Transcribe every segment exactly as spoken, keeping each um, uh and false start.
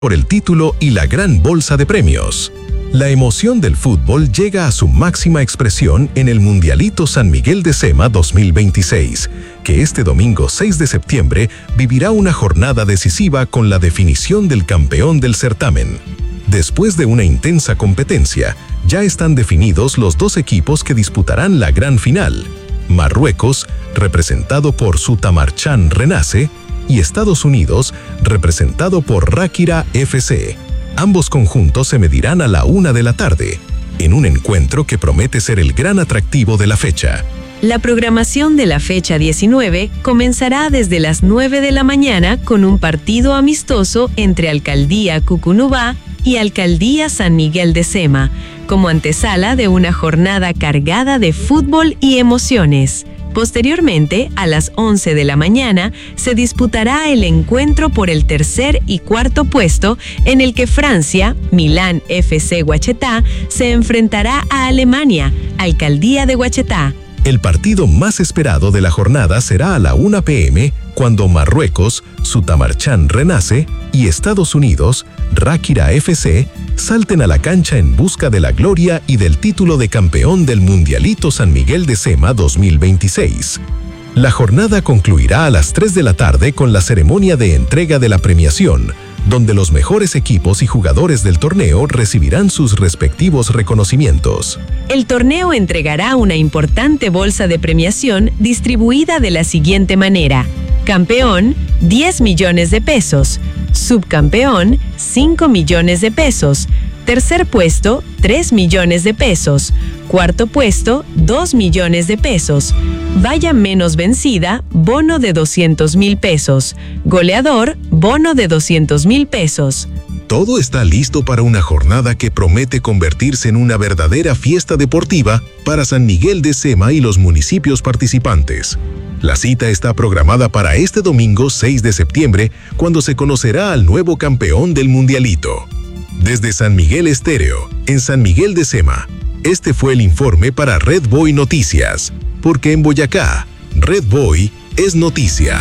por el título y la gran bolsa de premios. La emoción del fútbol llega a su máxima expresión en el Mundialito San Miguel de Sema dos mil veintiséis, que este domingo seis de septiembre vivirá una jornada decisiva con la definición del campeón del certamen. Después de una intensa competencia, ya están definidos los dos equipos que disputarán la gran final. Marruecos, representado por Sutamarchan Renace, y Estados Unidos, representado por Ráquira F C. Ambos conjuntos se medirán a la una de la tarde, en un encuentro que promete ser el gran atractivo de la fecha. La programación de la fecha diecinueve comenzará desde las nueve de la mañana con un partido amistoso entre Alcaldía Cucunubá y Alcaldía San Miguel de Sema, como antesala de una jornada cargada de fútbol y emociones. Posteriormente, a las once de la mañana, se disputará el encuentro por el tercer y cuarto puesto, en el que Francia, Milán F C Guachetá, se enfrentará a Alemania, Alcaldía de Guachetá. El partido más esperado de la jornada será a la una pe eme, cuando Marruecos, Sutamarchan Renace, y Estados Unidos, Ráquira F C, salten a la cancha en busca de la gloria y del título de campeón del Mundialito San Miguel de Sema dos mil veintiséis. La jornada concluirá a las tres de la tarde con la ceremonia de entrega de la premiación, donde los mejores equipos y jugadores del torneo recibirán sus respectivos reconocimientos. El torneo entregará una importante bolsa de premiación distribuida de la siguiente manera: campeón, diez millones de pesos; subcampeón, cinco millones de pesos; tercer puesto, tres millones de pesos; cuarto puesto, dos millones de pesos; valla menos vencida, bono de doscientos mil pesos; goleador, bono de doscientos mil pesos. Todo está listo para una jornada que promete convertirse en una verdadera fiesta deportiva para San Miguel de Sema y los municipios participantes. La cita está programada para este domingo seis de septiembre, cuando se conocerá al nuevo campeón del Mundialito. Desde San Miguel Estéreo, en San Miguel de Sema, este fue el informe para Red Boy Noticias, porque en Boyacá, Red Boy es noticia.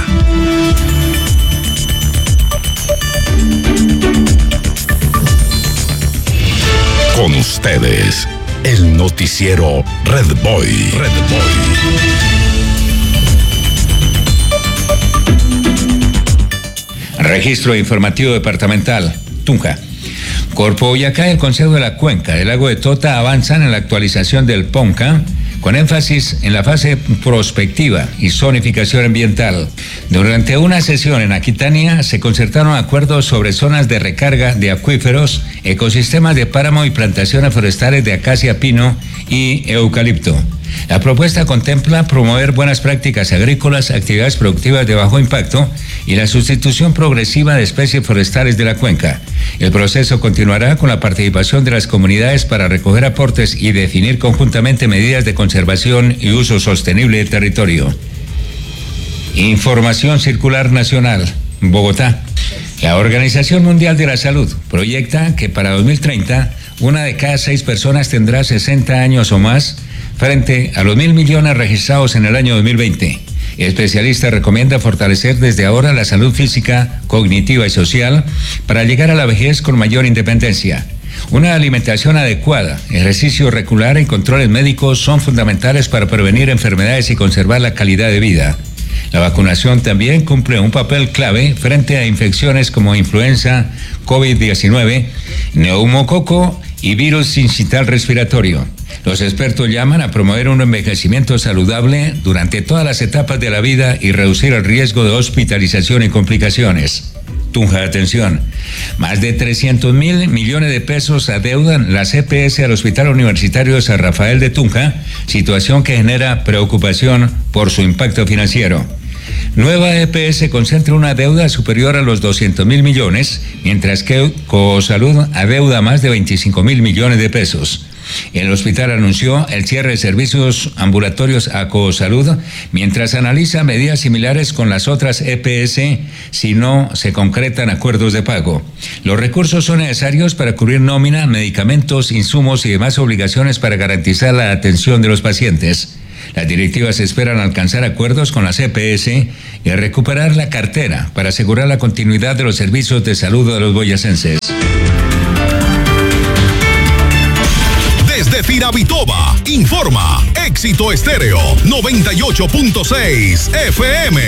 Con ustedes, el noticiero Red Boy. Red Boy. Registro informativo departamental, Tunja. Corpo Boyacá y el Consejo de la Cuenca del Lago de Tota avanzan en la actualización del PONCA, con énfasis en la fase prospectiva y zonificación ambiental. Durante una sesión en Aquitania se concertaron acuerdos sobre zonas de recarga de acuíferos, ecosistemas de páramo y plantaciones forestales de acacia, pino y eucalipto. La propuesta contempla promover buenas prácticas agrícolas, actividades productivas de bajo impacto y la sustitución progresiva de especies forestales de la cuenca. El proceso continuará con la participación de las comunidades para recoger aportes y definir conjuntamente medidas de conservación y uso sostenible del territorio. Información circular nacional, Bogotá. La Organización Mundial de la Salud proyecta que para dos mil treinta, una de cada seis personas tendrá sesenta años o más, frente a los mil millones registrados en el año dos mil veinte. El especialista recomienda fortalecer desde ahora la salud física, cognitiva y social para llegar a la vejez con mayor independencia. Una alimentación adecuada, ejercicio regular y controles médicos son fundamentales para prevenir enfermedades y conservar la calidad de vida. La vacunación también cumple un papel clave frente a infecciones como influenza, COVID diecinueve, neumococo y virus sincital respiratorio. Los expertos llaman a promover un envejecimiento saludable durante todas las etapas de la vida y reducir el riesgo de hospitalización y complicaciones. Tunja, atención. Más de trescientos mil millones de pesos adeudan las E P S al Hospital Universitario de San Rafael de Tunja, situación que genera preocupación por su impacto financiero. Nueva E P S concentra una deuda superior a los doscientos mil millones, mientras que Cosalud adeuda más de veinticinco mil millones de pesos. El hospital anunció el cierre de servicios ambulatorios a Cosalud, mientras analiza medidas similares con las otras E P S si no se concretan acuerdos de pago. Los recursos son necesarios para cubrir nómina, medicamentos, insumos y demás obligaciones para garantizar la atención de los pacientes. Las directivas esperan alcanzar acuerdos con la C P S y recuperar la cartera para asegurar la continuidad de los servicios de salud de los boyacenses. Desde Firavitoba, informa Éxito Estéreo noventa y ocho punto seis F M.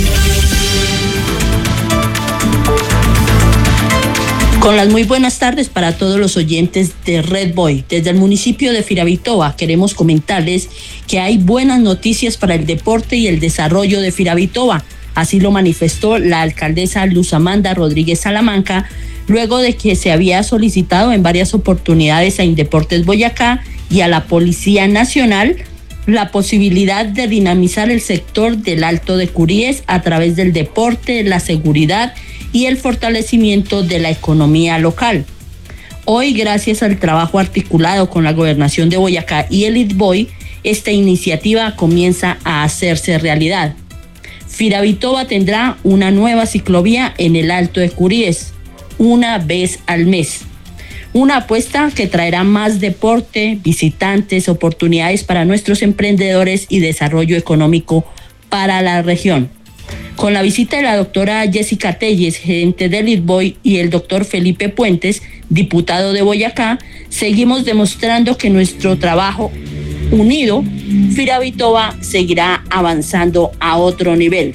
Con las muy buenas tardes para todos los oyentes de Red Boy. Desde el municipio de Firavitoba queremos comentarles que hay buenas noticias para el deporte y el desarrollo de Firavitoba. Así lo manifestó la alcaldesa Luz Amanda Rodríguez Salamanca, luego de que se había solicitado en varias oportunidades a Indeportes Boyacá y a la Policía Nacional la posibilidad de dinamizar el sector del Alto de Curíes a través del deporte, la seguridad y el fortalecimiento de la economía local. Hoy, gracias al trabajo articulado con la Gobernación de Boyacá y el I D B O I, esta iniciativa comienza a hacerse realidad. Firavitoba tendrá una nueva ciclovía en el Alto de Curíes, una vez al mes. Una apuesta que traerá más deporte, visitantes, oportunidades para nuestros emprendedores y desarrollo económico para la región. Con la visita de la doctora Jessica Telles, gerente del I D B O I, y el doctor Felipe Puentes, diputado de Boyacá, seguimos demostrando que nuestro trabajo unido, Firavitoba seguirá avanzando a otro nivel.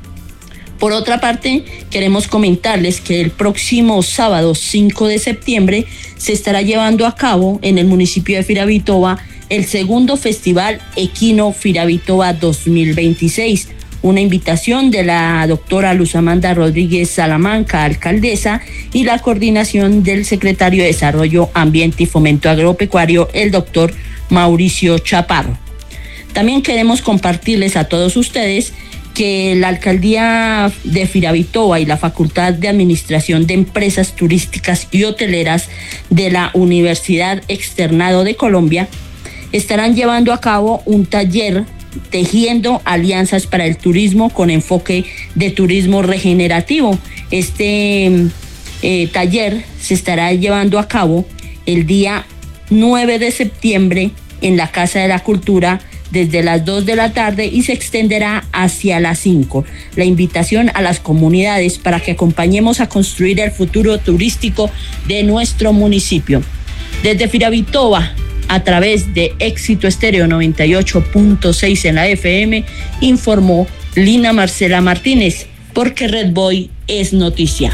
Por otra parte, queremos comentarles que el próximo sábado cinco de septiembre se estará llevando a cabo en el municipio de Firavitoba el segundo Festival Equino Firavitoba dos mil veintiséis, una invitación de la doctora Luz Amanda Rodríguez Salamanca, alcaldesa, y la coordinación del secretario de Desarrollo, Ambiente y Fomento Agropecuario, el doctor Mauricio Chaparro. También queremos compartirles a todos ustedes que la alcaldía de Firavitoba y la Facultad de Administración de Empresas Turísticas y Hoteleras de la Universidad Externado de Colombia estarán llevando a cabo un taller tejiendo alianzas para el turismo con enfoque de turismo regenerativo. Este eh, taller se estará llevando a cabo el día nueve de septiembre en la Casa de la Cultura desde las dos de la tarde y se extenderá hacia las cinco. La invitación a las comunidades para que acompañemos a construir el futuro turístico de nuestro municipio. Desde Firavitoba, a través de Éxito Estéreo noventa y ocho punto seis en la F M, informó Lina Marcela Martínez, porque Red Boy es noticia.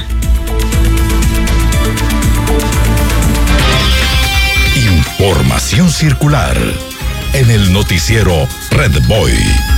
Información circular en el noticiero Red Boy.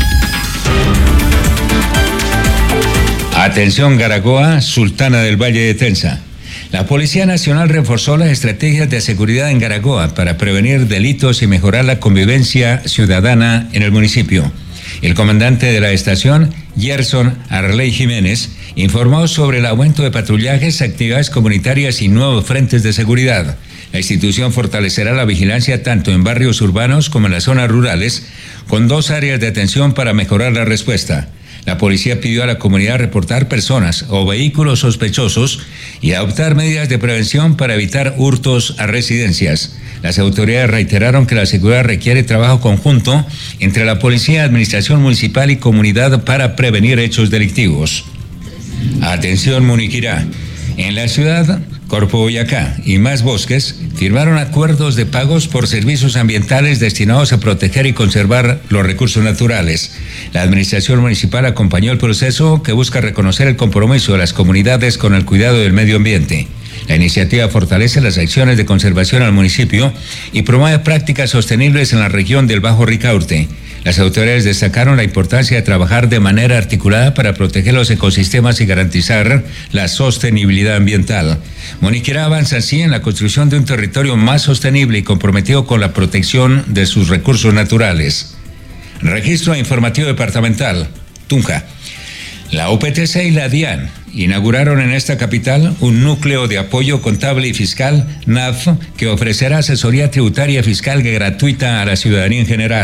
Atención Garagoa, Sultana del Valle de Tensa. La Policía Nacional reforzó las estrategias de seguridad en Garagoa para prevenir delitos y mejorar la convivencia ciudadana en el municipio. El comandante de la estación, Gerson Arley Jiménez, informó sobre el aumento de patrullajes, actividades comunitarias y nuevos frentes de seguridad. La institución fortalecerá la vigilancia tanto en barrios urbanos como en las zonas rurales, con dos áreas de atención para mejorar la respuesta. La policía pidió a la comunidad reportar personas o vehículos sospechosos y adoptar medidas de prevención para evitar hurtos a residencias. Las autoridades reiteraron que la seguridad requiere trabajo conjunto entre la policía, administración municipal y comunidad para prevenir hechos delictivos. Atención Muniquirá. En la ciudad, Corpo Boyacá y Más Bosques firmaron acuerdos de pagos por servicios ambientales destinados a proteger y conservar los recursos naturales. La administración municipal acompañó el proceso que busca reconocer el compromiso de las comunidades con el cuidado del medio ambiente. La iniciativa fortalece las acciones de conservación al municipio y promueve prácticas sostenibles en la región del Bajo Ricaurte. Las autoridades destacaron la importancia de trabajar de manera articulada para proteger los ecosistemas y garantizar la sostenibilidad ambiental. Muniquirá avanza así en la construcción de un territorio más sostenible y comprometido con la protección de sus recursos naturales. Registro informativo departamental, Tunja. La U P T C y la DIAN inauguraron en esta capital un núcleo de apoyo contable y fiscal, N A F, que ofrecerá asesoría tributaria fiscal gratuita a la ciudadanía en general.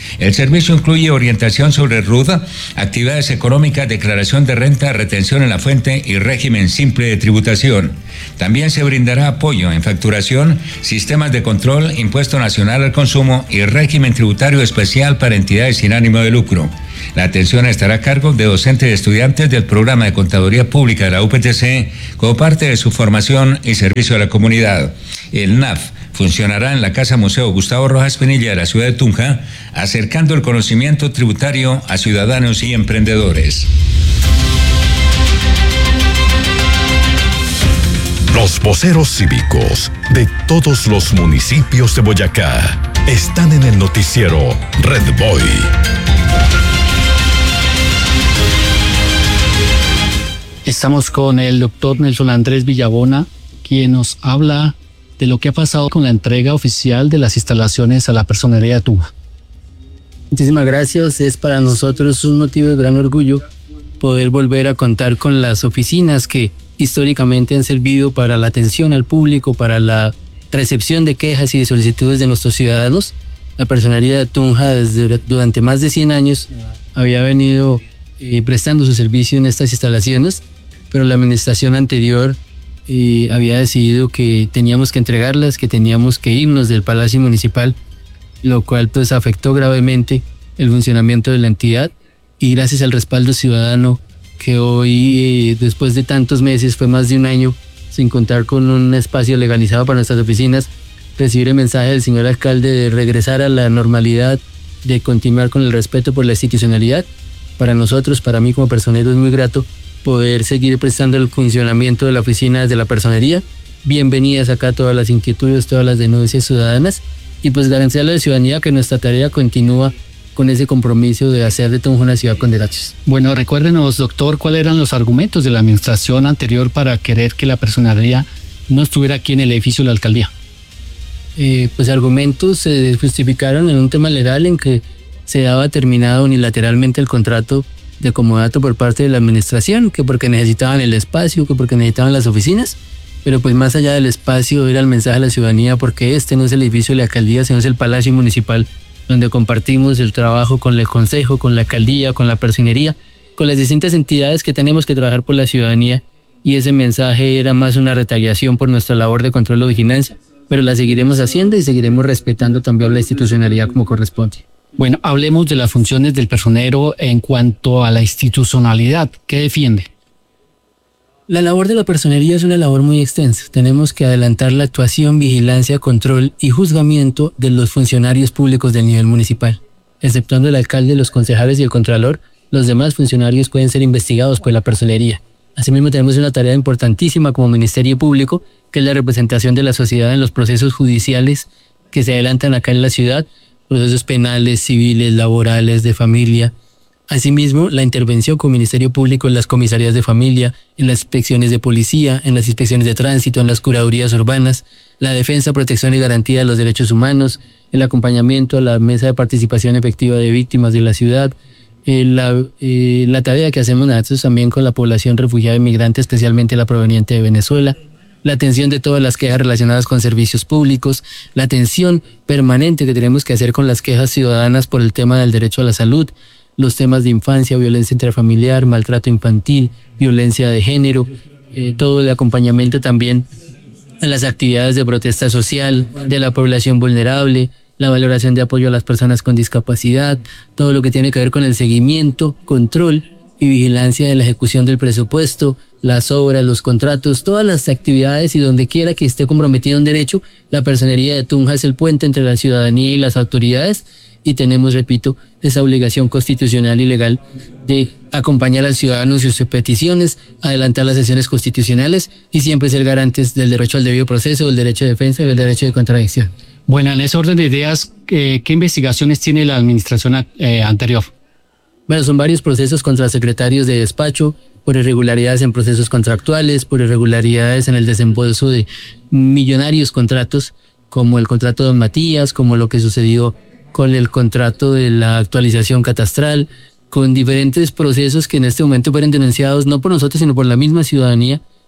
El servicio incluye orientación sobre R U D, actividades económicas, declaración de renta, retención en la fuente y régimen simple de tributación. También se brindará apoyo en facturación, sistemas de control, impuesto nacional al consumo y régimen tributario especial para entidades sin ánimo de lucro. La atención estará a cargo de docentes y estudiantes del programa de Contaduría Pública de la U P T C como parte de su formación y servicio a la comunidad. El N A F funcionará en la Casa Museo Gustavo Rojas Pinilla de la ciudad de Tunja, acercando el conocimiento tributario a ciudadanos y emprendedores. Los voceros cívicos de todos los municipios de Boyacá están en el noticiero Red Boy. Estamos con el doctor Nelson Andrés Villabona, quien nos habla de lo que ha pasado con la entrega oficial de las instalaciones a la Personería de Tunja. Muchísimas gracias. Es para nosotros un motivo de gran orgullo poder volver a contar con las oficinas que históricamente han servido para la atención al público, para la recepción de quejas y de solicitudes de nuestros ciudadanos. La Personería de Tunja desde, durante más de cien años había venido eh, prestando su servicio en estas instalaciones, pero la administración anterior eh, había decidido que teníamos que entregarlas, que teníamos que irnos del Palacio Municipal, lo cual pues afectó gravemente el funcionamiento de la entidad, y gracias al respaldo ciudadano que hoy, eh, después de tantos meses, fue más de un año sin contar con un espacio legalizado para nuestras oficinas, recibir el mensaje del señor alcalde de regresar a la normalidad, de continuar con el respeto por la institucionalidad. Para nosotros, para mí como personero, es muy grato poder seguir prestando el funcionamiento de la oficina de la personería. Bienvenidas acá todas las inquietudes, todas las denuncias ciudadanas, y pues garantizarle a la ciudadanía que nuestra tarea continúa con ese compromiso de hacer de Tunja una ciudad con derechos. Bueno, recuérdenos, doctor, cuáles eran los argumentos de la administración anterior para querer que la personería no estuviera aquí en el edificio de la alcaldía. Eh, pues argumentos se justificaron en un tema legal en que se daba terminado unilateralmente el contrato de comodato por parte de la administración, que porque necesitaban el espacio, que porque necesitaban las oficinas, pero pues más allá del espacio era el mensaje a la ciudadanía, porque este no es el edificio de la alcaldía, sino es el Palacio Municipal, donde compartimos el trabajo con el consejo, con la alcaldía, con la personería, con las distintas entidades que tenemos que trabajar por la ciudadanía, y ese mensaje era más una retaliación por nuestra labor de control o vigilancia, pero la seguiremos haciendo y seguiremos respetando también la institucionalidad como corresponde. Bueno, hablemos de las funciones del personero en cuanto a la institucionalidad. ¿Qué defiende? La labor de la personería es una labor muy extensa. Tenemos que adelantar la actuación, vigilancia, control y juzgamiento de los funcionarios públicos del nivel municipal. Exceptuando el alcalde, los concejales y el contralor, los demás funcionarios pueden ser investigados por la personería. Asimismo, tenemos una tarea importantísima como Ministerio Público, que es la representación de la sociedad en los procesos judiciales que se adelantan acá en la ciudad, procesos penales, civiles, laborales, de familia. Asimismo, la intervención como Ministerio Público en las comisarías de familia, en las inspecciones de policía, en las inspecciones de tránsito, en las curadurías urbanas, la defensa, protección y garantía de los derechos humanos, el acompañamiento a la mesa de participación efectiva de víctimas de la ciudad, eh, la, eh, la tarea que hacemos nosotros también con la población refugiada y migrante, especialmente la proveniente de Venezuela, la atención de todas las quejas relacionadas con servicios públicos, la atención permanente que tenemos que hacer con las quejas ciudadanas por el tema del derecho a la salud, los temas de infancia, violencia intrafamiliar, maltrato infantil, violencia de género, eh, todo el acompañamiento también a las actividades de protesta social de la población vulnerable, la valoración de apoyo a las personas con discapacidad, todo lo que tiene que ver con el seguimiento, control y vigilancia de la ejecución del presupuesto, las obras, los contratos, todas las actividades, y donde quiera que esté comprometido un derecho, la Personería de Tunja es el puente entre la ciudadanía y las autoridades, y tenemos, repito, esa obligación constitucional y legal de acompañar al ciudadano en sus peticiones, adelantar las sesiones constitucionales y siempre ser garantes del derecho al debido proceso, del derecho de defensa y del derecho de contradicción. Bueno, en ese orden de ideas, ¿qué, qué investigaciones tiene la administración eh, anterior? Bueno, son varios procesos contra secretarios de despacho, por irregularidades en procesos contractuales, por irregularidades en el desembolso de millonarios contratos, como el contrato de Don Matías, como lo que sucedió con el contrato de la actualización catastral, con diferentes procesos que en este momento fueron denunciados no por nosotros, sino por la misma ciudadanía,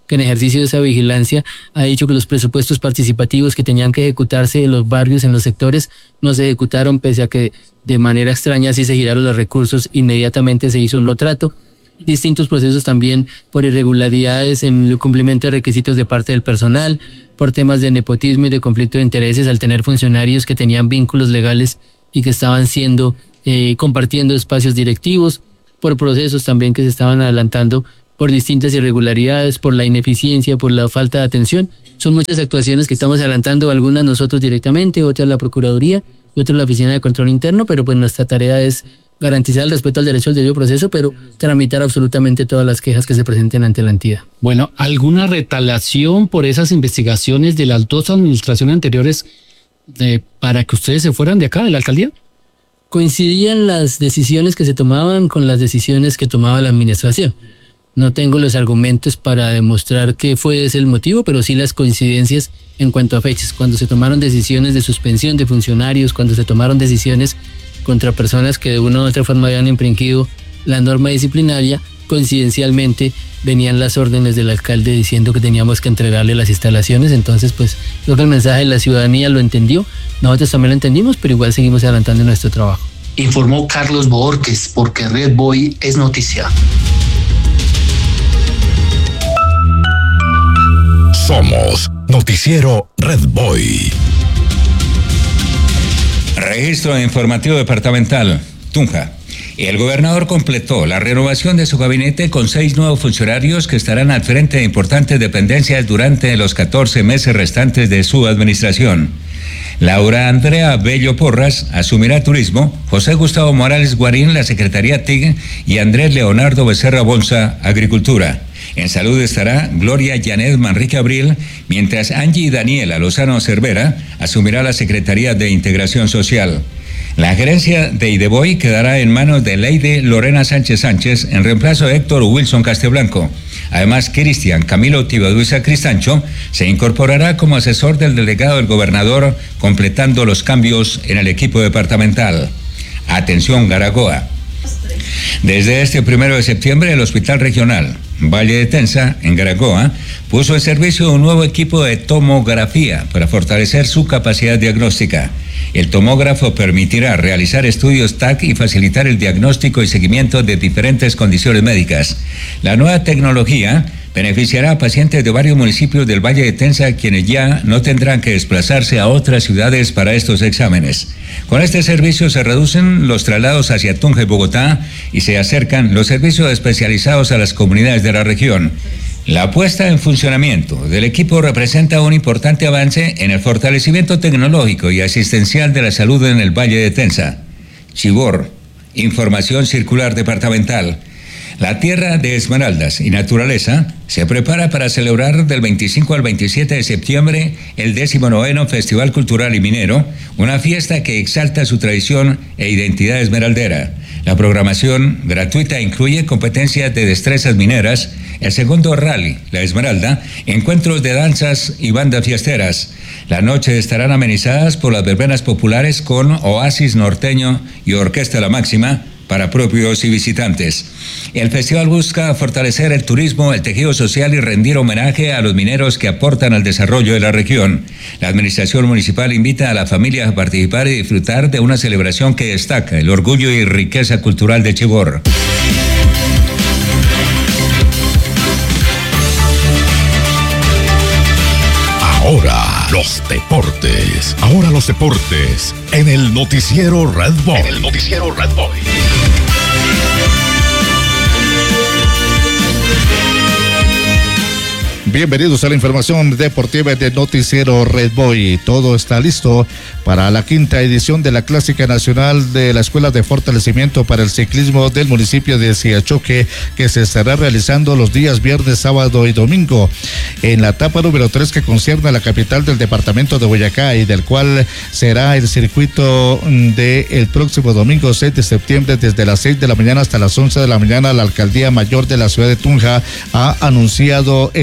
que en ejercicio de esa vigilancia ha dicho que los presupuestos participativos que tenían que ejecutarse en los barrios, en los sectores, no se ejecutaron, pese a que de manera extraña sí se giraron los recursos, inmediatamente se hizo un lotrato. Distintos procesos también por irregularidades en el cumplimiento de requisitos de parte del personal, por temas de nepotismo y de conflicto de intereses al tener funcionarios que tenían vínculos legales y que estaban siendo, eh, compartiendo espacios directivos, por procesos también que se estaban adelantando por distintas irregularidades, por la ineficiencia, por la falta de atención. Son muchas actuaciones que estamos adelantando, algunas nosotros directamente, otras la Procuraduría y otras la Oficina de Control Interno, pero pues nuestra tarea es garantizar el respeto al derecho al debido proceso, pero tramitar absolutamente todas las quejas que se presenten ante la entidad. Bueno, ¿alguna retalación por esas investigaciones de las dos administraciones anteriores de, para que ustedes se fueran de acá, de la alcaldía? Coincidían las decisiones que se tomaban con las decisiones que tomaba la administración. No tengo los argumentos para demostrar que fue ese el motivo, pero sí las coincidencias en cuanto a fechas. Cuando se tomaron decisiones de suspensión de funcionarios, cuando se tomaron decisiones contra personas que de una u otra forma habían infringido la norma disciplinaria, coincidencialmente venían las órdenes del alcalde diciendo que teníamos que entregarle las instalaciones. Entonces, pues, creo que el mensaje de la ciudadanía lo entendió, nosotros también lo entendimos, pero igual seguimos adelantando nuestro trabajo. Informó Carlos Boorques, porque Red Boy es noticia. Somos Noticiero Red Boy. Registro informativo departamental, Tunja. El gobernador completó la renovación de su gabinete con seis nuevos funcionarios que estarán al frente de importantes dependencias durante los catorce meses restantes de su administración. Laura Andrea Bello Porras asumirá Turismo, José Gustavo Morales Guarín la Secretaría T I G y Andrés Leonardo Becerra Bonza Agricultura. En Salud estará Gloria Janet Manrique Abril, mientras Angie Daniela Lozano Cervera asumirá la Secretaría de Integración Social. La gerencia de Ideboy quedará en manos de Leide Lorena Sánchez Sánchez en reemplazo de Héctor Wilson Casteblanco. Además, Cristian Camilo Tibaduiza Cristancho se incorporará como asesor del delegado del gobernador, completando los cambios en el equipo departamental. Atención, Garagoa. Desde este primero de septiembre, el Hospital Regional Valle de Tensa, en Garagoa, puso en servicio un nuevo equipo de tomografía para fortalecer su capacidad diagnóstica. El tomógrafo permitirá realizar estudios T A C y facilitar el diagnóstico y seguimiento de diferentes condiciones médicas. La nueva tecnología beneficiará a pacientes de varios municipios del Valle de Tensa, quienes ya no tendrán que desplazarse a otras ciudades para estos exámenes. Con este servicio se reducen los traslados hacia Tunja y Bogotá y se acercan los servicios especializados a las comunidades de la región. La puesta en funcionamiento del equipo representa un importante avance en el fortalecimiento tecnológico y asistencial de la salud en el Valle de Tensa. Chivor, información circular departamental. La Tierra de Esmeraldas y Naturaleza se prepara para celebrar del veinticinco al veintisiete de septiembre el décimo noveno Festival Cultural y Minero, una fiesta que exalta su tradición e identidad esmeraldera. La programación gratuita incluye competencias de destrezas mineras, el segundo rally, La Esmeralda, encuentros de danzas y bandas fiesteras. Las noches estarán amenizadas por las verbenas populares con Oasis Norteño y Orquesta La Máxima para propios y visitantes. El festival busca fortalecer el turismo, el tejido social y rendir homenaje a los mineros que aportan al desarrollo de la región. La administración municipal invita a la familia a participar y disfrutar de una celebración que destaca el orgullo y riqueza cultural de Chivor. Ahora los deportes. Ahora los deportes en el noticiero Red Boy. En el noticiero Red Boy. Bienvenidos a la información deportiva de Noticiero Red Boy. Todo está listo para la quinta edición de la Clásica Nacional de la Escuela de Fortalecimiento para el Ciclismo del municipio de Siachoque, que se estará realizando los días viernes, sábado y domingo. En la etapa número tres, que concierne a la capital del departamento de Boyacá y del cual será el circuito del próximo domingo seis de septiembre desde las seis de la mañana hasta las once de la mañana, la Alcaldía Mayor de la ciudad de Tunja ha anunciado el cierre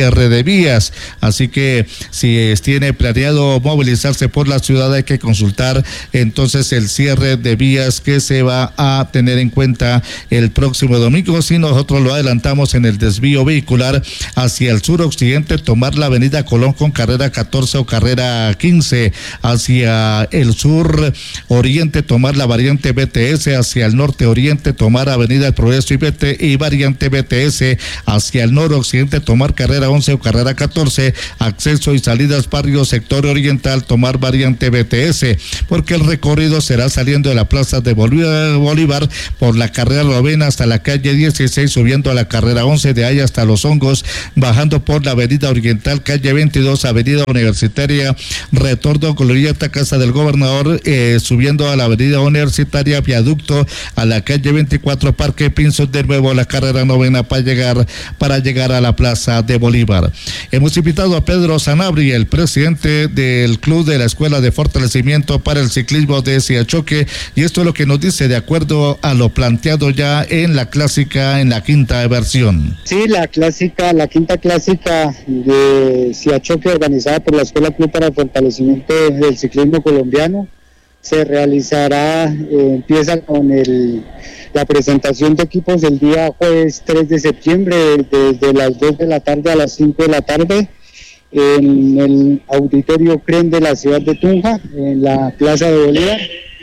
cierre de vías. Así que si tiene planeado movilizarse por la ciudad, hay que consultar entonces el cierre de vías que se va a tener en cuenta el próximo domingo. Si nosotros lo adelantamos en el desvío vehicular hacia el sur occidente, tomar la avenida Colón con carrera catorce o carrera quince, hacia el sur oriente tomar la variante B T S, hacia el norte oriente tomar avenida El Progreso y, B T, y variante B T S, hacia el noroccidente tomar carrera once o carrera catorce, acceso y salidas barrio sector oriental tomar variante B T S, porque el recorrido será saliendo de la plaza de Bolívar por la carrera novena hasta la calle dieciséis, subiendo a la carrera once, de ahí hasta Los Hongos, bajando por la avenida oriental, calle veintidós, avenida universitaria, retorno Glorieta, casa del gobernador, eh, subiendo a la avenida universitaria, viaducto a la calle veinticuatro, Parque Pinzón, de nuevo a la carrera novena para llegar, para llegar a la plaza de Bolívar. Hemos invitado a Pedro Sanabria, el presidente del club de la Escuela de Fortalecimiento para el Ciclismo de Siachoque, y esto es lo que nos dice de acuerdo a lo planteado ya en la clásica, en la quinta versión. Sí, la clásica, la quinta clásica de Siachoque, organizada por la Escuela Club para el Fortalecimiento del Ciclismo Colombiano, se realizará, eh, empieza con el, la presentación de equipos el día jueves tres de septiembre, desde las dos de la tarde a las cinco de la tarde, en el Auditorio Cren de la ciudad de Tunja, en la Plaza de Bolívar.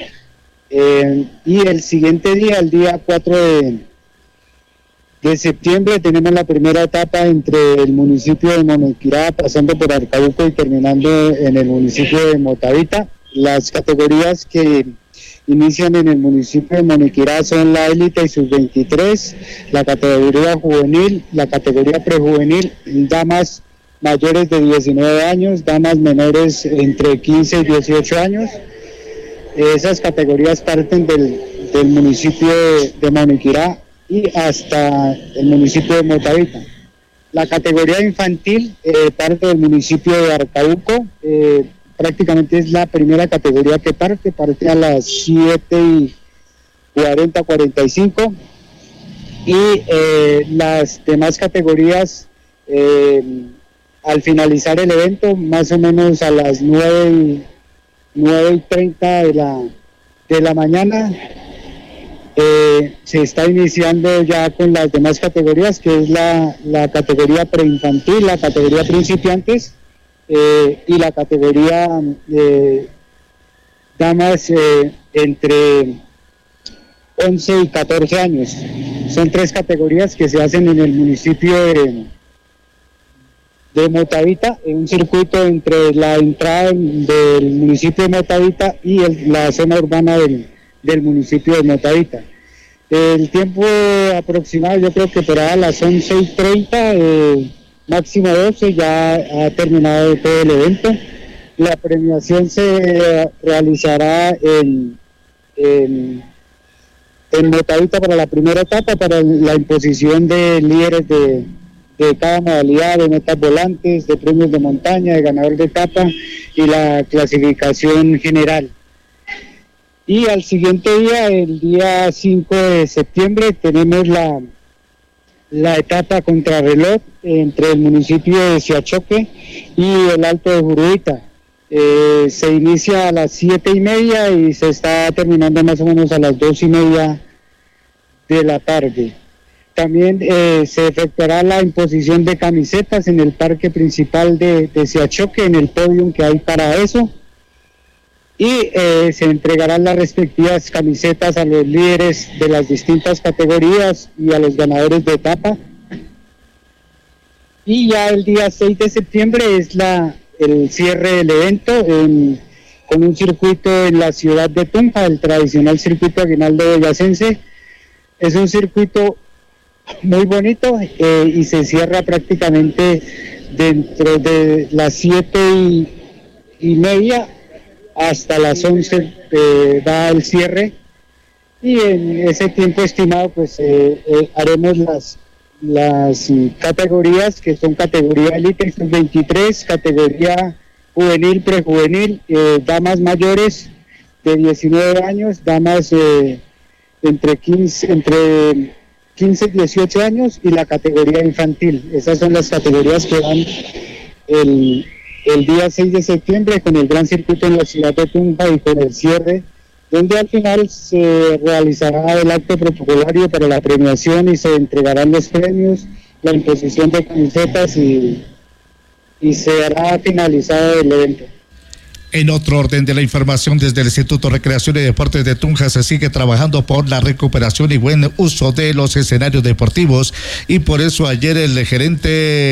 Eh, y el siguiente día, el día cuatro de, de septiembre, tenemos la primera etapa entre el municipio de Monequirá, pasando por Arcabuco y terminando en el municipio de Motavita. Las categorías que inician en el municipio de Monequirá son la élite y sub veintitrés, la categoría juvenil, la categoría prejuvenil, damas mayores de diecinueve años, damas menores entre quince y dieciocho años. Esas categorías parten del, del municipio de, de Monequirá y hasta el municipio de Motavita. La categoría infantil eh, parte del municipio de Arcabuco, eh, prácticamente es la primera categoría que parte, parte a las siete y cuarenta, cuarenta y cinco, y eh, las demás categorías eh, al finalizar el evento, más o menos a las nueve y treinta de la, de la mañana, eh, se está iniciando ya con las demás categorías, que es la, la categoría preinfantil, la categoría principiantes, eh, y la categoría eh, damas eh, entre once y catorce años. Son tres categorías que se hacen en el municipio de de Motavita, en un circuito entre la entrada del municipio de Motavita y el, la zona urbana del, del municipio de Motavita. El tiempo aproximado, yo creo que por ahí a las once y treinta, eh, máximo doce, ya ha terminado todo el evento. La premiación se realizará en, en, en Motavita para la primera etapa, para la imposición de líderes de de cada modalidad, de metas volantes, de premios de montaña, de ganador de etapa y la clasificación general. Y al siguiente día, el día cinco de septiembre, tenemos la, la etapa contrarreloj entre el municipio de Siachoque y el Alto de Juruita. Eh, se inicia a las siete y media y se está terminando más o menos a las dos y media de la tarde. También eh, se efectuará la imposición de camisetas en el parque principal de, de Siachoque, en el podium que hay para eso, y eh, se entregarán las respectivas camisetas a los líderes de las distintas categorías y a los ganadores de etapa. Y ya el día seis de septiembre es la, el cierre del evento en, con un circuito en la ciudad de Tunja, el tradicional circuito Aguinaldo Boyacense. Es un circuito muy bonito eh, y se cierra prácticamente dentro de las siete y, y media hasta las once, eh, va el cierre, y en ese tiempo estimado pues eh, eh, haremos las las categorías que son categoría elite veintitrés, categoría juvenil, prejuvenil, eh, damas mayores de diecinueve años, damas eh, entre quince, entre quince y dieciocho años y la categoría infantil. Esas son las categorías que van el, el día seis de septiembre con el gran circuito en la ciudad de Tunja y con el cierre, donde al final se realizará el acto protocolario para la premiación y se entregarán los premios, la imposición de camisetas y, y se hará finalizado el evento. En otro orden de la información, desde el Instituto de Recreación y Deportes de Tunja se sigue trabajando por la recuperación y buen uso de los escenarios deportivos, y por eso ayer el gerente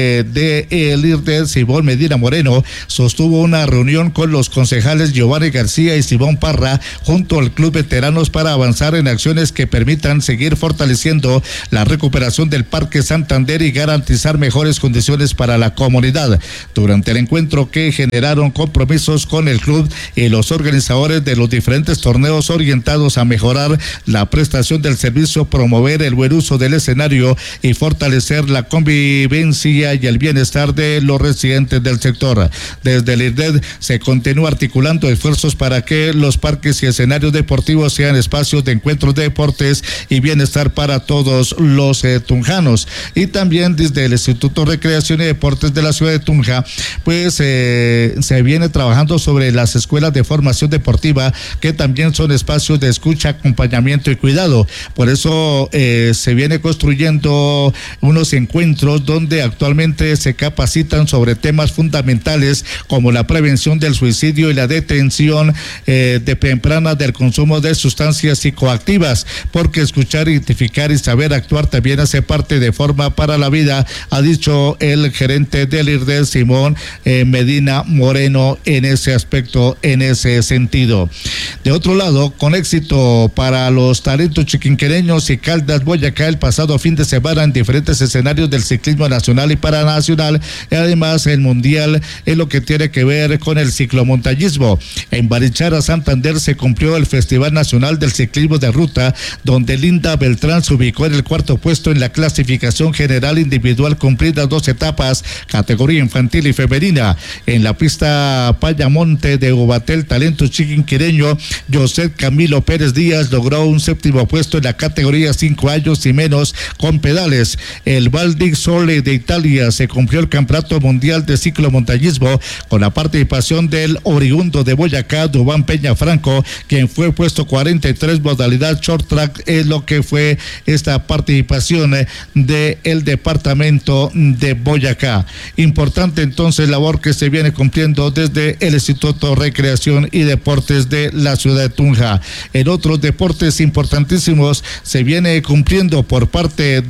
de el I R D E, Simón Medina Moreno, sostuvo una reunión con los concejales Giovanni García y Simón Parra junto al Club Veteranos para avanzar en acciones que permitan seguir fortaleciendo la recuperación del Parque Santander y garantizar mejores condiciones para la comunidad. Durante el encuentro, que generaron compromisos con el club y los organizadores de los diferentes torneos orientados a mejorar la prestación del servicio, promover el buen uso del escenario y fortalecer la convivencia y el bienestar de los residentes del sector. Desde el I R D E se continúa articulando esfuerzos para que los parques y escenarios deportivos sean espacios de encuentros de deportes y bienestar para todos los eh, tunjanos. Y también desde el Instituto de Recreación y Deportes de la ciudad de Tunja, pues eh, se viene trabajando sobre las escuelas de formación deportiva, que también son espacios de escucha, acompañamiento y cuidado. Por eso eh, se viene construyendo unos encuentros donde actualmente se capacitan sobre temas fundamentales como la prevención del suicidio y la detención eh, de temprana del consumo de sustancias psicoactivas, porque escuchar, identificar y saber actuar también hace parte de forma para la vida, ha dicho el gerente del I R D E, Simón eh, Medina Moreno, en ese aspecto, en ese sentido. De otro lado, con éxito para los talentos chiquinquereños y Caldas Boyacá el pasado fin de semana en diferentes escenarios del ciclismo nacional y paranacional, y además el mundial en lo que tiene que ver con el ciclomontañismo. En Barichara, Santander, se cumplió el Festival Nacional del Ciclismo de Ruta, donde Linda Beltrán se ubicó en el cuarto puesto en la clasificación general individual, cumplidas dos etapas, categoría infantil y femenina. En la pista Payamonte de Ubatel, talento chiquinquireño José Camilo Pérez Díaz logró un séptimo puesto en la categoría cinco años y menos con pedales. El Val di Sole de Italia se cumplió el Campeonato Mundial de Ciclomontañismo con la participación del oriundo de Boyacá, Dubán Peña Franco, quien fue puesto cuarenta y tres, modalidad short track, es lo que fue esta participación del el departamento de Boyacá. Importante entonces labor que se viene cumpliendo desde el Instituto Recreación y Deportes de la ciudad de Tunja. En otros deportes importantísimos se viene cumpliendo por parte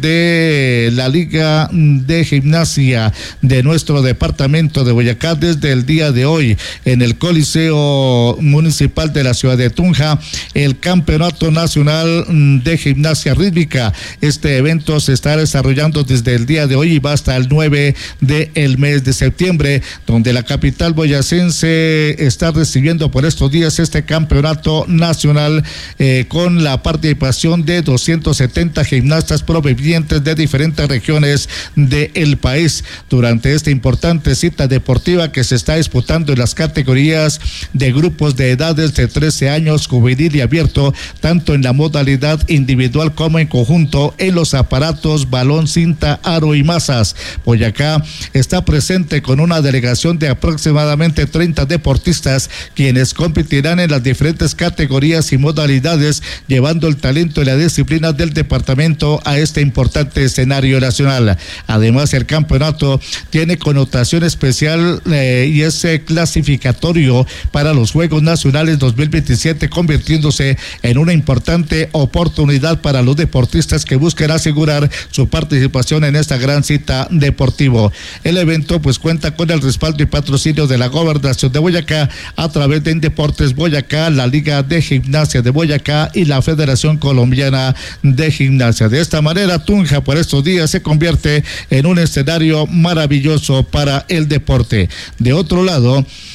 de la Liga de Gimnasia de nuestro departamento de Boyacá desde el día de hoy en el Coliseo Municipal de la ciudad de Tunja, el Campeonato Nacional de Gimnasia Rítmica. Este evento se está desarrollando desde el día de hoy y va hasta el nueve del mes de septiembre, donde la capital boyacense está recibiendo por estos días este campeonato nacional eh, con la participación de doscientos setenta gimnastas provenientes de diferentes regiones del país durante esta importante cita deportiva que se está disputando en las categorías de grupos de edades de trece años, juvenil y abierto, tanto en la modalidad individual como en conjunto en los aparatos balón, cinta, aro y masas. Boyacá está presente con una delegación de aproximadamente treinta deportistas, quienes competirán en las diferentes categorías y modalidades, llevando el talento y la disciplina del departamento a este importante escenario nacional. Además, el campeonato tiene connotación especial eh, y es eh, clasificatorio para los Juegos Nacionales dos mil veintisiete, convirtiéndose en una importante oportunidad para los deportistas que buscan asegurar su participación en esta gran cita deportivo. El evento pues cuenta con el respaldo y patrocinio de la Gobernación de Boyacá a través de Indeportes Boyacá, la Liga de Gimnasia de Boyacá y la Federación Colombiana de Gimnasia. De esta manera, Tunja por estos días se convierte en un escenario maravilloso para el deporte. De otro lado,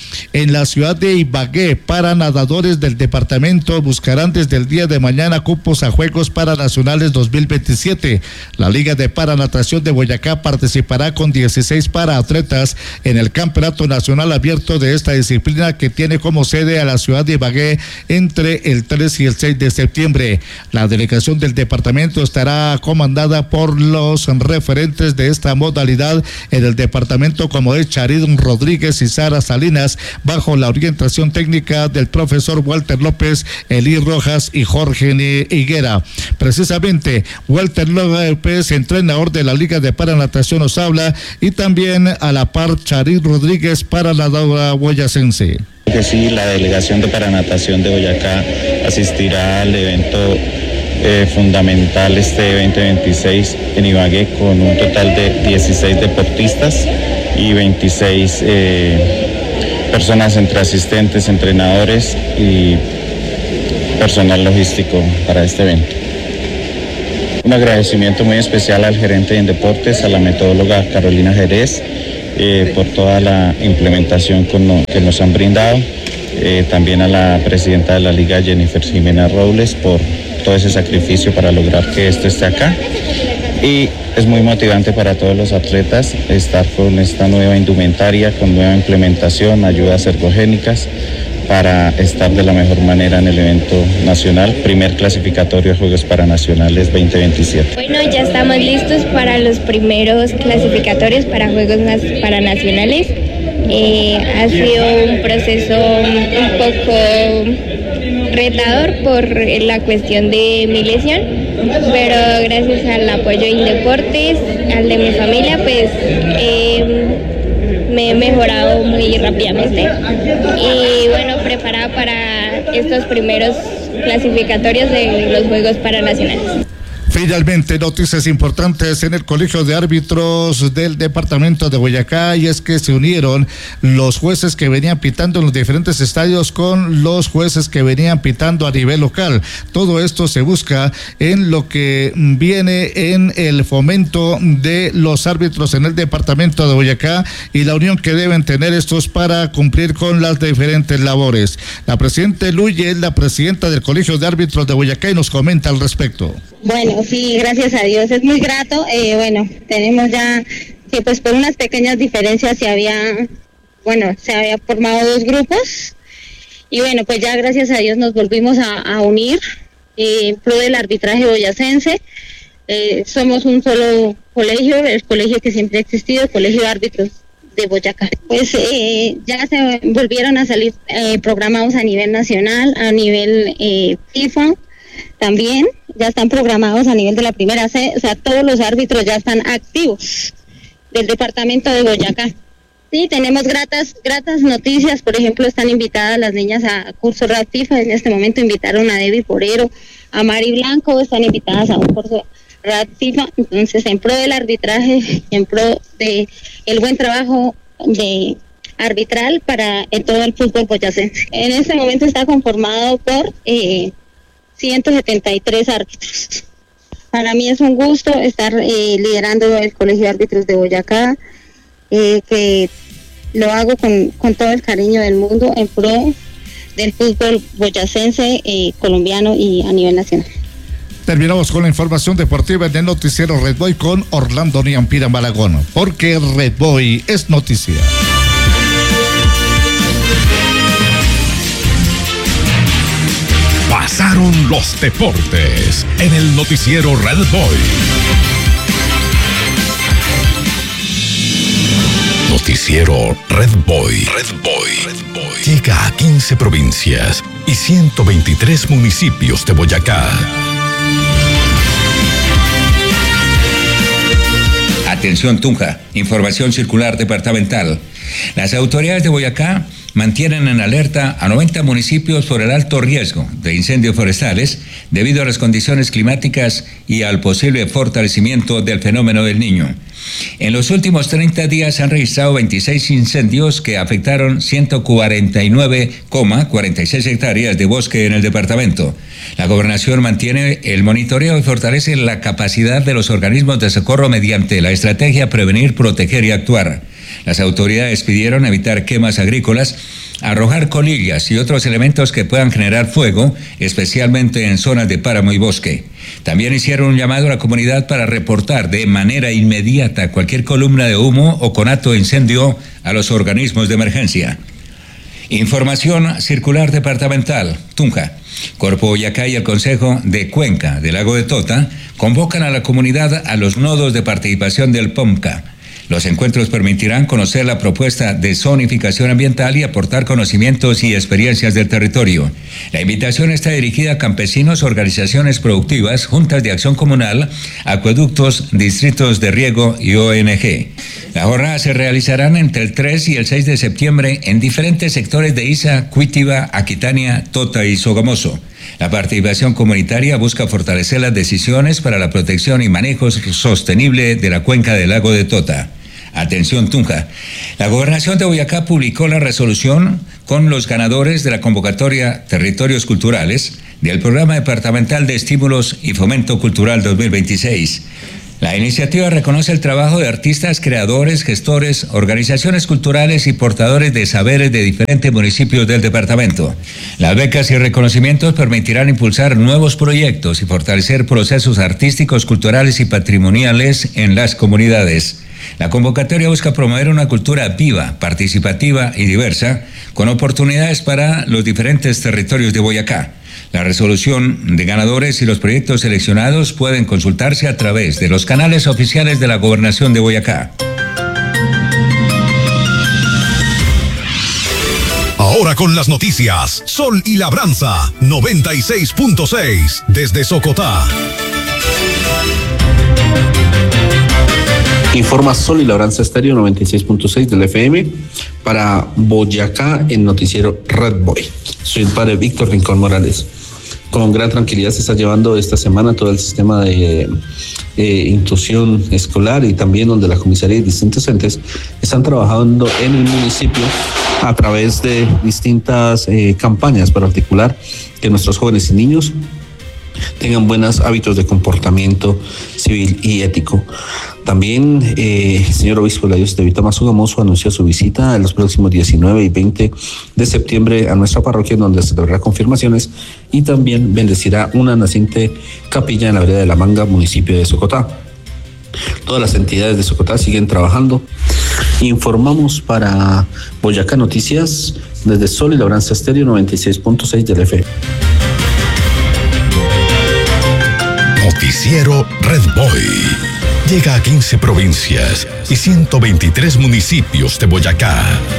En la ciudad de Ibagué, para nadadores del departamento buscarán desde el día de mañana cupos a Juegos Paranacionales dos mil veintisiete. La Liga de Paranatación de Boyacá participará con dieciséis paraatletas en el Campeonato Nacional Abierto de esta disciplina, que tiene como sede a la ciudad de Ibagué entre el tres y el seis de septiembre. La delegación del departamento estará comandada por los referentes de esta modalidad en el departamento, como es Charid Rodríguez y Sara Salinas, bajo la orientación técnica del profesor Walter López, Eli Rojas y Jorge Higuera. Precisamente, Walter López, entrenador de la Liga de Paranatación, nos habla, y también a la par Charid Rodríguez, paranadadora boyacense. Que sí, la delegación de Paranatación de Boyacá asistirá al evento eh, fundamental este veinte veintiséis en Ibagué, con un total de dieciséis deportistas y veintiséis eh, personas entre asistentes, entrenadores y personal logístico para este evento. Un agradecimiento muy especial al gerente en deportes, a la metodóloga Carolina Jerez, eh, por toda la implementación con no, que nos han brindado, eh, también a la presidenta de la liga, Jennifer Jimena Robles, por todo ese sacrificio para lograr que esto esté acá. Y es muy motivante para todos los atletas estar con esta nueva indumentaria, con nueva implementación, ayudas ergogénicas, para estar de la mejor manera en el evento nacional, primer clasificatorio de Juegos Paranacionales veinte veintisiete. Bueno, ya estamos listos para los primeros clasificatorios para Juegos Paranacionales. Eh, ha sido un proceso un poco retador por la cuestión de mi lesión, pero gracias al apoyo de Indeportes, al de mi familia, pues eh, me he mejorado muy rápidamente y bueno, preparada para estos primeros clasificatorios de los Juegos Paranacionales. Finalmente, noticias importantes en el Colegio de Árbitros del Departamento de Boyacá, y es que se unieron los jueces que venían pitando en los diferentes estadios con los jueces que venían pitando a nivel local. Todo esto se busca en lo que viene en el fomento de los árbitros en el Departamento de Boyacá y la unión que deben tener estos para cumplir con las diferentes labores. La presidenta Luye es la presidenta del Colegio de Árbitros de Boyacá y nos comenta al respecto. Bueno, sí, gracias a Dios, es muy grato. Eh, bueno, tenemos ya que pues por unas pequeñas diferencias se había, bueno, se había formado dos grupos y bueno, pues ya gracias a Dios nos volvimos a, a unir eh, en pro del arbitraje boyacense. Eh, somos un solo colegio, el colegio que siempre ha existido, el Colegio de Árbitros de Boyacá. Pues eh, ya se volvieron a salir eh, programados a nivel nacional, a nivel eh, FIFA también. Ya están programados a nivel de la primera C, o sea, todos los árbitros ya están activos del departamento de Boyacá. Sí, tenemos gratas gratas noticias, por ejemplo, están invitadas las niñas a curso R A D FIFA, en este momento invitaron a Debbie Porero, a Mari Blanco, están invitadas a un curso R A D FIFA, entonces en pro del arbitraje, en pro de el buen trabajo de arbitral para eh, todo el fútbol boyacense. En este momento está conformado por eh, ciento setenta y tres árbitros. Para mí es un gusto estar eh, liderando el Colegio de Árbitros de Boyacá, eh, que lo hago con, con todo el cariño del mundo en pro del fútbol boyacense, eh, colombiano y a nivel nacional. Terminamos con la información deportiva en el noticiero Red Boy con Orlando Niampira Malagón, porque Red Boy es noticia. Pasaron los deportes en el noticiero Red Boy. Noticiero Red Boy. Red Boy. Red Boy. Llega a quince provincias y ciento veintitrés municipios de Boyacá. Atención Tunja, información circular departamental. Las autoridades de Boyacá mantienen en alerta a noventa municipios por el alto riesgo de incendios forestales debido a las condiciones climáticas y al posible fortalecimiento del fenómeno del Niño. En los últimos treinta días se han registrado veintiséis incendios que afectaron ciento cuarenta y nueve coma cuarenta y seis hectáreas de bosque en el departamento. La gobernación mantiene el monitoreo y fortalece la capacidad de los organismos de socorro mediante la estrategia Prevenir, Proteger y Actuar. Las autoridades pidieron evitar quemas agrícolas, arrojar colillas y otros elementos que puedan generar fuego, especialmente en zonas de páramo y bosque. También hicieron un llamado a la comunidad para reportar de manera inmediata cualquier columna de humo o conato de incendio a los organismos de emergencia. Información circular departamental. Tunja, Corpo Boyacá y el Consejo de Cuenca del Lago de Tota convocan a la comunidad a los nodos de participación del POMCA. Los encuentros permitirán conocer la propuesta de zonificación ambiental y aportar conocimientos y experiencias del territorio. La invitación está dirigida a campesinos, organizaciones productivas, juntas de acción comunal, acueductos, distritos de riego y O N G. Las jornadas se realizarán entre el tres y el seis de septiembre en diferentes sectores de Iza, Cuitiba, Aquitania, Tota y Sogamoso. La participación comunitaria busca fortalecer las decisiones para la protección y manejo sostenible de la cuenca del lago de Tota. Atención, Tunja. La Gobernación de Boyacá publicó la resolución con los ganadores de la convocatoria Territorios Culturales del Programa Departamental de Estímulos y Fomento Cultural dos mil veintiséis. La iniciativa reconoce el trabajo de artistas, creadores, gestores, organizaciones culturales y portadores de saberes de diferentes municipios del departamento. Las becas y reconocimientos permitirán impulsar nuevos proyectos y fortalecer procesos artísticos, culturales y patrimoniales en las comunidades. La convocatoria busca promover una cultura viva, participativa y diversa, con oportunidades para los diferentes territorios de Boyacá. La resolución de ganadores y los proyectos seleccionados pueden consultarse a través de los canales oficiales de la Gobernación de Boyacá. Ahora con las noticias, Sol y Labranza, noventa y seis punto seis, desde Socotá. Informa Sol y Labranza Estéreo noventa y seis punto seis del F M para Boyacá en noticiero Red Boy. Soy el padre Víctor Rincón Morales. Con gran tranquilidad se está llevando esta semana todo el sistema de eh, inclusión escolar y también donde la comisaría y distintos entes están trabajando en el municipio a través de distintas eh, campañas para articular que nuestros jóvenes y niños tengan buenos hábitos de comportamiento civil y ético. También eh, el señor obispo de la diócesis de Vitama Sogamoso anunció su visita en los próximos diecinueve y veinte de septiembre a nuestra parroquia, donde celebrará confirmaciones y también bendecirá una naciente capilla en la vereda de La Manga, municipio de Socotá. Todas las entidades de Socotá siguen trabajando. Informamos para Boyacá Noticias desde Sol y Labranza Estéreo noventa y seis punto seis del F M. Noticiero Red Boy. Llega a quince provincias y ciento veintitrés municipios de Boyacá.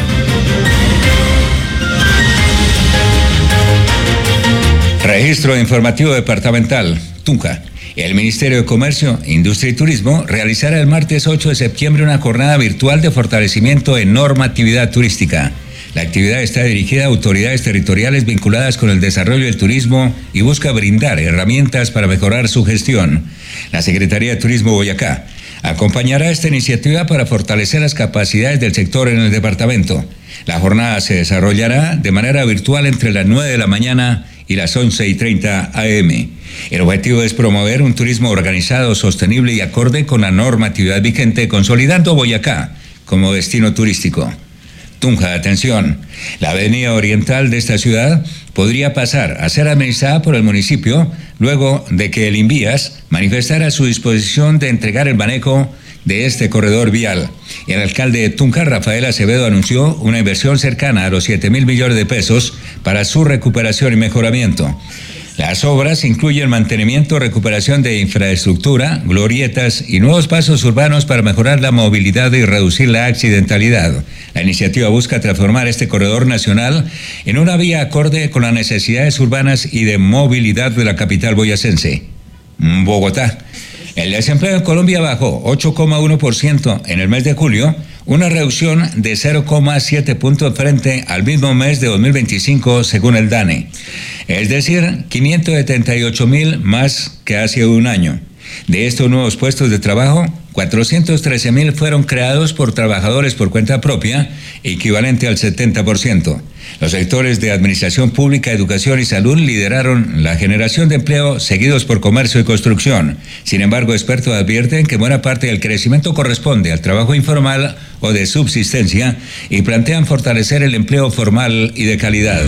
Registro informativo departamental. Tunja. El Ministerio de Comercio, Industria y Turismo realizará el martes ocho de septiembre una jornada virtual de fortalecimiento en normatividad turística. La actividad está dirigida a autoridades territoriales vinculadas con el desarrollo del turismo y busca brindar herramientas para mejorar su gestión. La Secretaría de Turismo Boyacá acompañará esta iniciativa para fortalecer las capacidades del sector en el departamento. La jornada se desarrollará de manera virtual entre las nueve de la mañana y las once y treinta a eme. El objetivo es promover un turismo organizado, sostenible y acorde con la normatividad vigente, consolidando Boyacá como destino turístico. Tunja, atención, la avenida oriental de esta ciudad podría pasar a ser administrada por el municipio luego de que el Invías manifestara su disposición de entregar el manejo de este corredor vial. El alcalde de Tunja, Rafael Acevedo, anunció una inversión cercana a los siete mil millones de pesos para su recuperación y mejoramiento. Las obras incluyen mantenimiento, recuperación de infraestructura, glorietas y nuevos pasos urbanos para mejorar la movilidad y reducir la accidentalidad. La iniciativa busca transformar este corredor nacional en una vía acorde con las necesidades urbanas y de movilidad de la capital boyacense. Bogotá. El desempleo en Colombia bajó ocho coma uno por ciento en el mes de julio, una reducción de cero coma siete puntos frente al mismo mes de dos mil veinticinco según el DANE. Es decir, quinientos setenta y ocho mil más que hace un año. De estos nuevos puestos de trabajo, cuatrocientos trece mil fueron creados por trabajadores por cuenta propia, equivalente al setenta por ciento. Los sectores de administración pública, educación y salud lideraron la generación de empleo, seguidos por comercio y construcción. Sin embargo, expertos advierten que buena parte del crecimiento corresponde al trabajo informal o de subsistencia y plantean fortalecer el empleo formal y de calidad.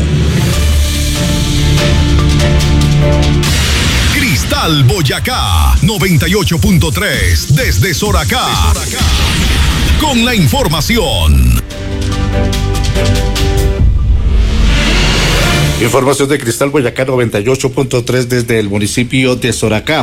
Cristal Boyacá noventa y ocho punto tres desde Soracá. Con la información. Información de Cristal Boyacá noventa y ocho punto tres desde el municipio de Soracá.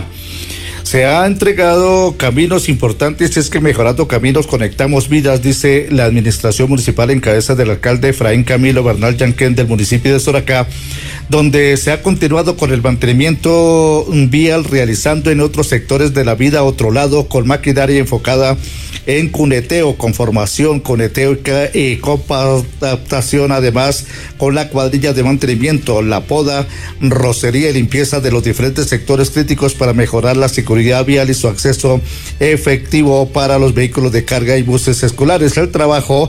Se ha entregado caminos importantes, es que mejorando caminos conectamos vidas, dice la administración municipal en cabeza del alcalde Efraín Camilo Bernal Yanquén del municipio de Soracá, donde se ha continuado con el mantenimiento vial realizando en otros sectores de la vida otro lado con maquinaria enfocada en cuneteo, conformación, cuneteo y compactación, además con la cuadrilla de mantenimiento, la poda, rocería y limpieza de los diferentes sectores críticos para mejorar la seguridad vial y su acceso efectivo para los vehículos de carga y buses escolares. El trabajo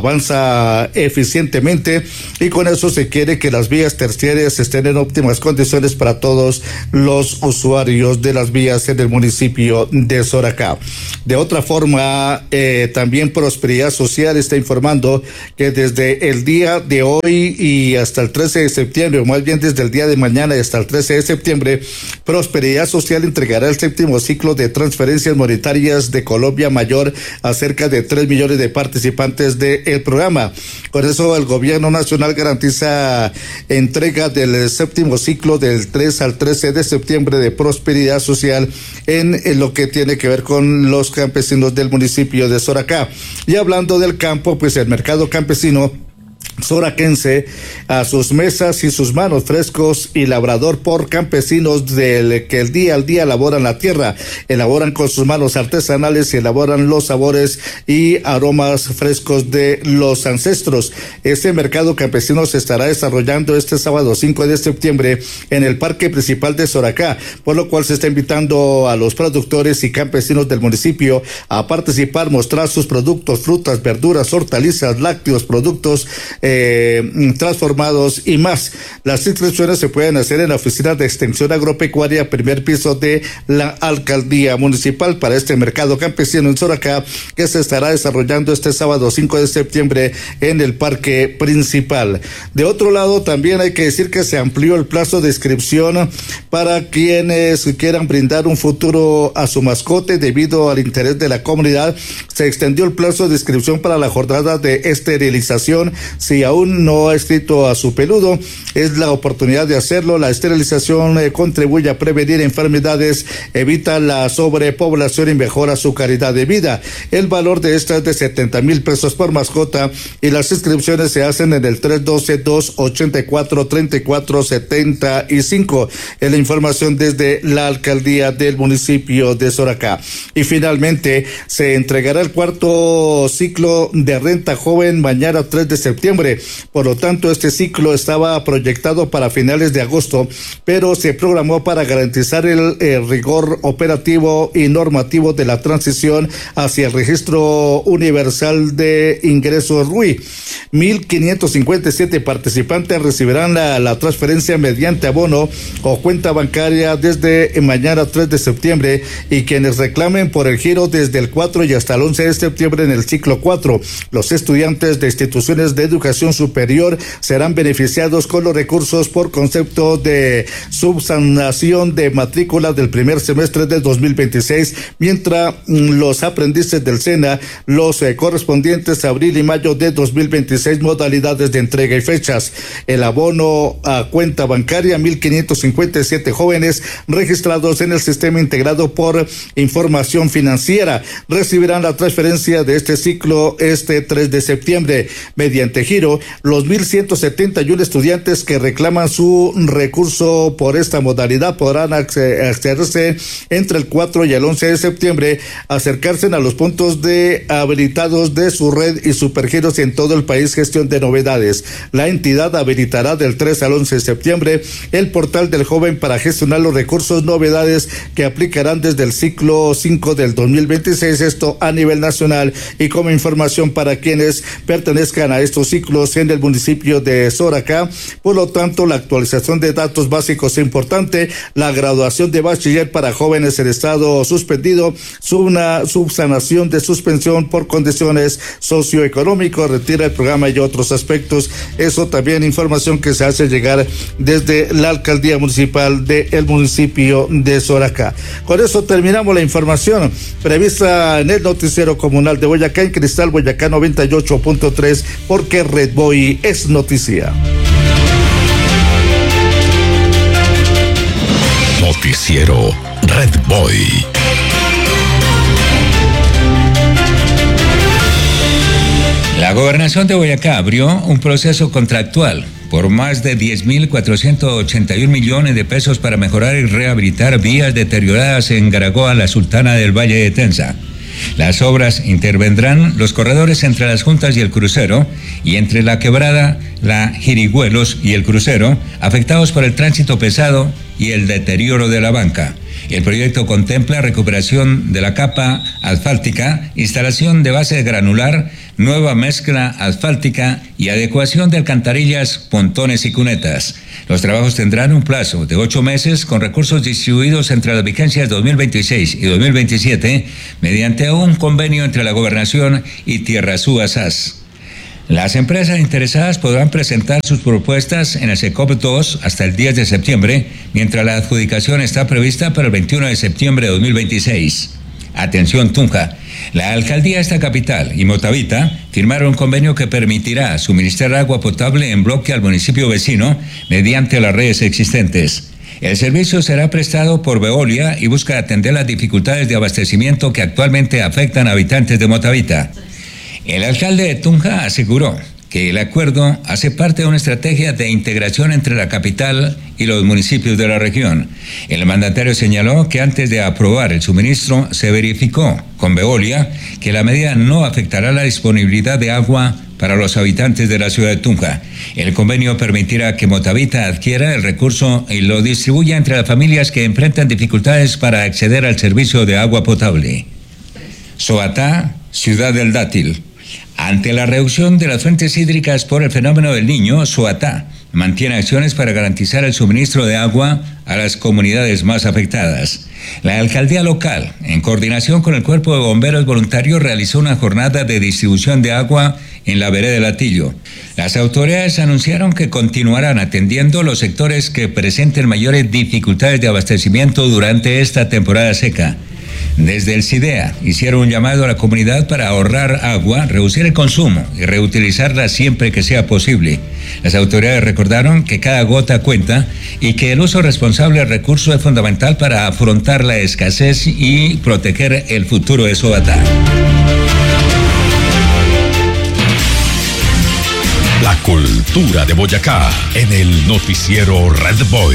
avanza eficientemente y con eso se quiere que las vías terciarias estén en óptimas condiciones para todos los usuarios de las vías en el municipio de Soracá. De otra forma, Eh, también Prosperidad Social está informando que desde el día de hoy y hasta el trece de septiembre, o más bien desde el día de mañana y hasta el trece de septiembre, Prosperidad Social entregará el séptimo ciclo de transferencias monetarias de Colombia Mayor a cerca de tres millones de participantes del programa. Por eso el gobierno nacional garantiza entrega del séptimo ciclo del tres al trece de septiembre de Prosperidad Social en, en lo que tiene que ver con los campesinos del municipio de Soracá. Y hablando del campo, pues el mercado campesino soraquense a sus mesas y sus manos, frescos y labrador por campesinos del que el día al día laboran la tierra, elaboran con sus manos artesanales y elaboran los sabores y aromas frescos de los ancestros. Este mercado campesino se estará desarrollando este sábado cinco de septiembre en el parque principal de Soracá, por lo cual se está invitando a los productores y campesinos del municipio a participar, mostrar sus productos, frutas, verduras, hortalizas, lácteos, productos Eh, transformados y más. Las inscripciones se pueden hacer en la oficina de extensión agropecuaria, primer piso de la alcaldía municipal, para este mercado campesino en Soracá, que se estará desarrollando este sábado cinco de septiembre en el parque principal. De otro lado, también hay que decir que se amplió el plazo de inscripción para quienes quieran brindar un futuro a su mascote debido al interés de la comunidad. Se extendió el plazo de inscripción para la jornada de esterilización. Si aún no ha escrito a su peludo, es la oportunidad de hacerlo. La esterilización eh, contribuye a prevenir enfermedades, evita la sobrepoblación y mejora su calidad de vida. El valor de esta es de setenta mil pesos por mascota y las inscripciones se hacen en el tres uno dos, dos ocho cuatro, tres cuatro siete cinco. Es la información desde la alcaldía del municipio de Soracá. Y finalmente se entregará el cuarto ciclo de renta joven mañana tres de septiembre. Por lo tanto, este ciclo estaba proyectado para finales de agosto, pero se programó para garantizar el, el rigor operativo y normativo de la transición hacia el registro universal de ingresos R U I. mil quinientos cincuenta y siete participantes recibirán la, la transferencia mediante abono o cuenta bancaria desde mañana tres de septiembre, y quienes reclamen por el giro desde el cuatro y hasta el once de septiembre en el ciclo cuatro. Los estudiantes de instituciones de educación superior serán beneficiados con los recursos por concepto de subsanación de matrícula del primer semestre de dos mil veintiséis, mientras los aprendices del SENA los eh, correspondientes a abril y mayo de dos mil veintiséis, modalidades de entrega y fechas. El abono a cuenta bancaria, mil quinientos cincuenta y siete jóvenes registrados en el sistema integrado por información financiera recibirán la transferencia de este ciclo este tres de septiembre mediante giro. Los mil ciento setenta y uno estudiantes que reclaman su recurso por esta modalidad podrán accederse entre el cuatro y el once de septiembre, acercarse a los puntos de habilitados de su red y supergiros en todo el país. Gestión de novedades. La entidad habilitará del tres al once de septiembre el portal del joven para gestionar los recursos, novedades que aplicarán desde el ciclo cinco del dos mil veintiséis, esto a nivel nacional, y como información para quienes pertenezcan a estos ciclos ciclos en el municipio de Soracá. Por lo tanto, la actualización de datos básicos es importante. La graduación de bachiller para jóvenes en estado suspendido, una subsanación de suspensión por condiciones socioeconómicas, retira el programa y otros aspectos. Eso también información que se hace llegar desde la alcaldía municipal del municipio de Soracá. Con eso terminamos la información prevista en el noticiero comunal de Boyacá, en Cristal Boyacá noventa y ocho punto tres, porque Red Boy es noticia. Noticiero Red Boy. La gobernación de Boyacá abrió un proceso contractual por más de diez mil cuatrocientos ochenta y un millones de pesos para mejorar y rehabilitar vías deterioradas en Garagoa, la Sultana del Valle de Tenza. Las obras intervendrán los corredores entre las Juntas y el Crucero y entre la Quebrada, la Jirigüelos y el Crucero, afectados por el tránsito pesado y el deterioro de la banca. El proyecto contempla recuperación de la capa asfáltica, instalación de base granular, nueva mezcla asfáltica y adecuación de alcantarillas, pontones y cunetas. Los trabajos tendrán un plazo de ocho meses con recursos distribuidos entre las vigencias dos mil veintiséis y dos mil veintisiete mediante un convenio entre la Gobernación y Tierrazú S A S. Las empresas interesadas podrán presentar sus propuestas en el SECOP dos hasta el diez de septiembre, mientras la adjudicación está prevista para el veintiuno de septiembre de dos mil veintiséis. Atención Tunja, la alcaldía de esta capital y Motavita firmaron un convenio que permitirá suministrar agua potable en bloque al municipio vecino mediante las redes existentes. El servicio será prestado por Veolia y busca atender las dificultades de abastecimiento que actualmente afectan a habitantes de Motavita. El alcalde de Tunja aseguró que el acuerdo hace parte de una estrategia de integración entre la capital y los municipios de la región. El mandatario señaló que antes de aprobar el suministro se verificó con Veolia que la medida no afectará la disponibilidad de agua para los habitantes de la ciudad de Tunja. El convenio permitirá que Motavita adquiera el recurso y lo distribuya entre las familias que enfrentan dificultades para acceder al servicio de agua potable. Soatá, Ciudad del Dátil. Ante la reducción de las fuentes hídricas por el fenómeno del Niño, Soatá mantiene acciones para garantizar el suministro de agua a las comunidades más afectadas. La alcaldía local, en coordinación con el Cuerpo de Bomberos Voluntarios, realizó una jornada de distribución de agua en la vereda del Atillo. Las autoridades anunciaron que continuarán atendiendo los sectores que presenten mayores dificultades de abastecimiento durante esta temporada seca. Desde el SIDEA hicieron un llamado a la comunidad para ahorrar agua, reducir el consumo y reutilizarla siempre que sea posible. Las autoridades recordaron que cada gota cuenta y que el uso responsable del recurso es fundamental para afrontar la escasez y proteger el futuro de Soatá. La cultura de Boyacá en el noticiero Red Boy.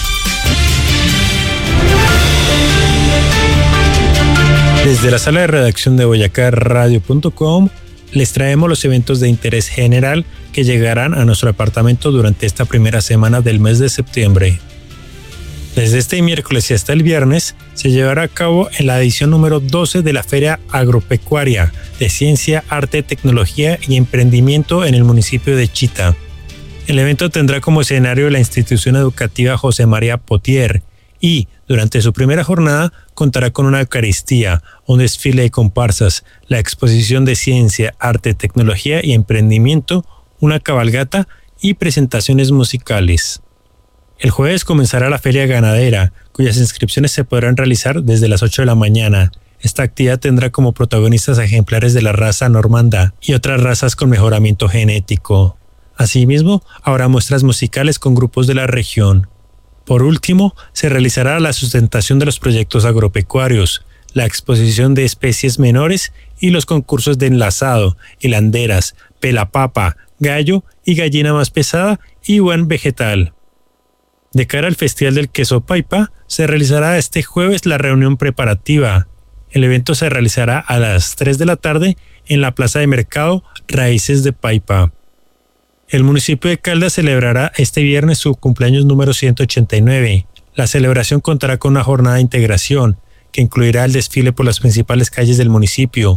Desde la sala de redacción de boyacá radio punto com les traemos los eventos de interés general que llegarán a nuestro apartamento durante esta primera semana del mes de septiembre. Desde este miércoles y hasta el viernes se llevará a cabo en la edición número doce de la Feria Agropecuaria de Ciencia, Arte, Tecnología y Emprendimiento en el municipio de Chita. El evento tendrá como escenario la institución educativa José María Potier y, durante su primera jornada, contará con una Eucaristía, un desfile de comparsas, la exposición de ciencia, arte, tecnología y emprendimiento, una cabalgata y presentaciones musicales. El jueves comenzará la Feria Ganadera, cuyas inscripciones se podrán realizar desde las ocho de la mañana. Esta actividad tendrá como protagonistas ejemplares de la raza normanda y otras razas con mejoramiento genético. Asimismo, habrá muestras musicales con grupos de la región. Por último, se realizará la sustentación de los proyectos agropecuarios, la exposición de especies menores y los concursos de enlazado, hilanderas, pelapapa, gallo y gallina más pesada y buen vegetal. De cara al Festival del Queso Paipa, se realizará este jueves la reunión preparativa. El evento se realizará a las tres de la tarde en la Plaza de Mercado Raíces de Paipa. El municipio de Caldas celebrará este viernes su cumpleaños número ciento ochenta y nueve. La celebración contará con una jornada de integración que incluirá el desfile por las principales calles del municipio,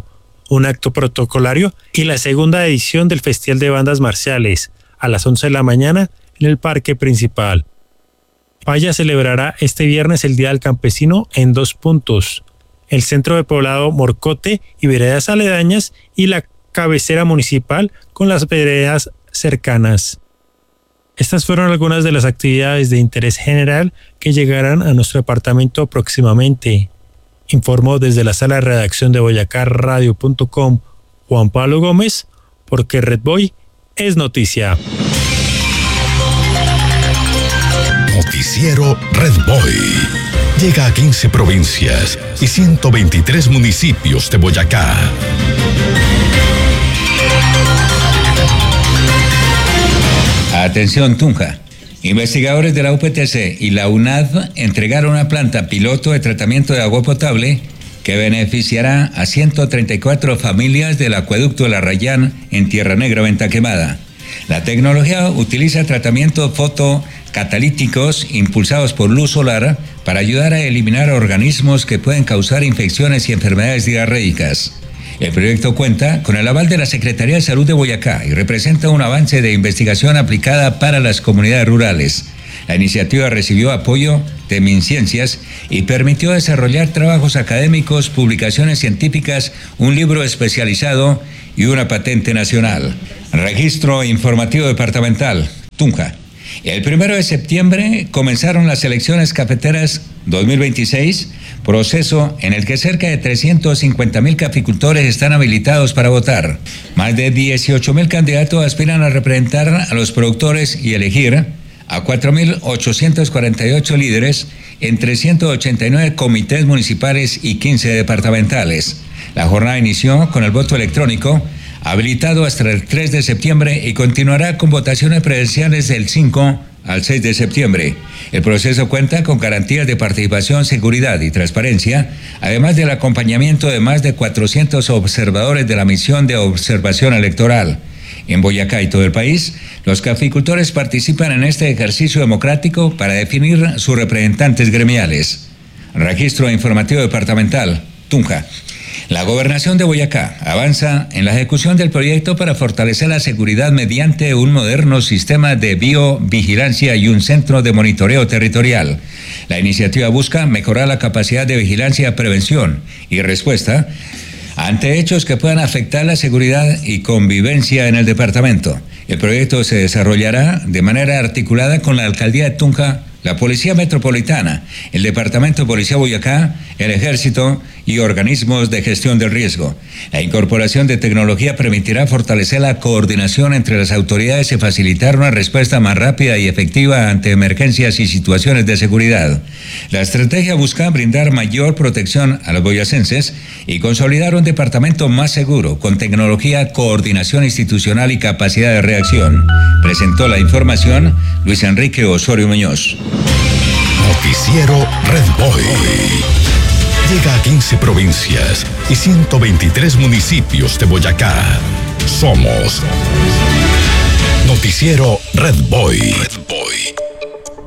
un acto protocolario y la segunda edición del Festival de Bandas Marciales, a las once de la mañana en el parque principal. Paya celebrará este viernes el Día del Campesino en dos puntos: el centro de poblado Morcote y veredas aledañas, y la cabecera municipal con las veredas cercanas. Estas fueron algunas de las actividades de interés general que llegarán a nuestro departamento próximamente. Informó desde la sala de redacción de boyacá radio punto com Juan Pablo Gómez, porque Red Boy es noticia. Noticiero Red Boy. Llega a quince provincias y ciento veintitrés municipios de Boyacá. Atención Tunja. Investigadores de la U P T C y la U N A D entregaron una planta piloto de tratamiento de agua potable que beneficiará a ciento treinta y cuatro familias del acueducto de La Rayán en Tierra Negra, Venta Quemada. La tecnología utiliza tratamientos fotocatalíticos impulsados por luz solar para ayudar a eliminar organismos que pueden causar infecciones y enfermedades diarreicas. El proyecto cuenta con el aval de la Secretaría de Salud de Boyacá y representa un avance de investigación aplicada para las comunidades rurales. La iniciativa recibió apoyo de MinCiencias y permitió desarrollar trabajos académicos, publicaciones científicas, un libro especializado y una patente nacional. Registro Informativo Departamental, Tunja. El primero de septiembre comenzaron las elecciones cafeteras dos mil veintiséis, proceso en el que cerca de trescientos cincuenta mil caficultores están habilitados para votar. Más de dieciocho mil candidatos aspiran a representar a los productores y elegir a cuatro mil ochocientos cuarenta y ocho líderes en trescientos ochenta y nueve comités municipales y quince departamentales. La jornada inició con el voto electrónico, habilitado hasta el tres de septiembre, y continuará con votaciones presenciales del cinco al seis de septiembre. El proceso cuenta con garantías de participación, seguridad y transparencia, además del acompañamiento de más de cuatrocientos observadores de la misión de observación electoral. En Boyacá y todo el país, los caficultores participan en este ejercicio democrático para definir sus representantes gremiales. Registro Informativo Departamental, Tunja. La Gobernación de Boyacá avanza en la ejecución del proyecto para fortalecer la seguridad mediante un moderno sistema de biovigilancia y un centro de monitoreo territorial. La iniciativa busca mejorar la capacidad de vigilancia, prevención y respuesta ante hechos que puedan afectar la seguridad y convivencia en el departamento. El proyecto se desarrollará de manera articulada con la Alcaldía de Tunja, la Policía Metropolitana, el Departamento de Policía Boyacá, el Ejército y organismos de gestión del riesgo. La incorporación de tecnología permitirá fortalecer la coordinación entre las autoridades y facilitar una respuesta más rápida y efectiva ante emergencias y situaciones de seguridad. La estrategia busca brindar mayor protección a los boyacenses y consolidar un departamento más seguro, con tecnología, coordinación institucional y capacidad de reacción. Presentó la información Luis Enrique Osorio Muñoz. Noticiero Red Boy. Llega a quince provincias y ciento veintitrés municipios de Boyacá. Somos Noticiero Red Boy. Red Boy.